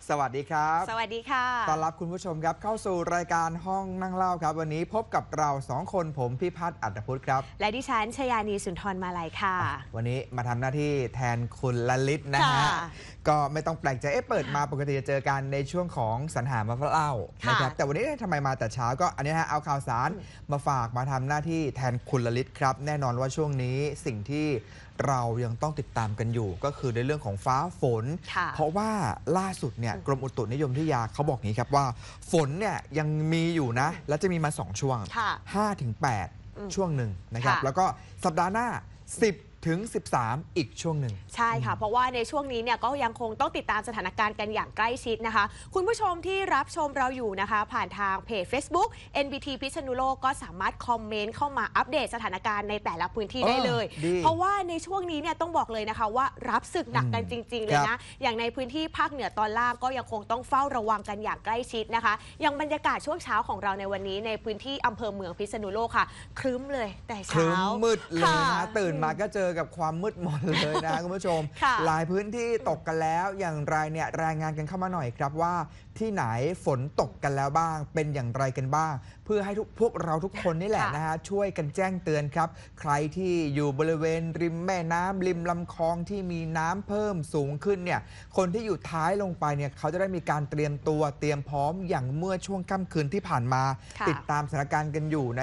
สวัสดีครับสวัสดีค่ะต้อนรับคุณผู้ชมครับเข้าสู่รายการห้องนั่งเล่าครับวันนี้พบกับเรา2คนผมพิพัฒน์อัฏฐพุทธครับและดิฉันชยานีสุนทรมาลัยค่ะวันนี้มาทำหน้าที่แทนคุณลลิตนะฮะก็ไม่ต้องแปลกใจเปิดมาปกติจะเจอกันในช่วงของสรรหามาเล่านะครับแต่วันนี้ทำไมมาแต่เช้าก็อันนี้ฮะเอาข่าวสารมาฝากมาทำหน้าที่แทนคุณลลิตครับแน่นอนว่าช่วงนี้สิ่งที่เรายังต้องติดตามกันอยู่ก็คือในเรื่องของฟ้าฝนเพราะว่าล่าสุดเนี่ยกรมอุตุนิยมวิทยาเขาบอกนี้ครับว่าฝนเนี่ยยังมีอยู่นะและจะมีมา2ช่วง 5-8 ช่วงหนึ่งนะครับแล้วก็สัปดาห์หน้า10 ถึง 13 อีกช่วงหนึ่งใช่ค่ะเพราะว่าในช่วงนี้เนี่ยก็ยังคงต้องติดตามสถานการณ์กันอย่างใกล้ชิดนะคะคุณผู้ชมที่รับชมเราอยู่นะคะผ่านทางเพจ Facebook NBT พิษณุโลกก็สามารถคอมเมนต์เข้ามาอัปเดตสถานการณ์ในแต่ละพื้นที่ได้เลยเพราะว่าในช่วงนี้เนี่ยต้องบอกเลยนะคะว่ารับศึกหนักกันจริงๆเลยนะอย่างในพื้นที่ภาคเหนือตอนล่างก็ยังคงต้องเฝ้าระวังกันอย่างใกล้ชิดนะคะอย่างบรรยากาศช่วงเช้าของเราในวันนี้ในพื้นที่อำเภอเมืองพิษณุโลกค่ะครึ้มเลยแต่เช้าครึ้มมืดเลยนะตื่นมาก็เจอกับความมืดมนเลยนะคุณผู้ชมหลายพื้นที่ตกกันแล้วอย่างไรเนี่ยรายงานกันเข้ามาหน่อยครับว่าที่ไหนฝนตกกันแล้วบ้างเป็นอย่างไรกันบ้างเพื่อให้พวกเราทุกคนนี่แหละนะฮะช่วยกันแจ้งเตือนครับใครที่อยู่บริเวณริมแม่น้ำริมลำคลองที่มีน้ำเพิ่มสูงขึ้นเนี่ยคนที่อยู่ท้ายลงไปเนี่ยเขาจะได้มีการเตรียมตัวเตรียมพร้อมอย่างเมื่อช่วงค่ำคืนที่ผ่านมาติดตามสถานการณ์กันอยู่นะ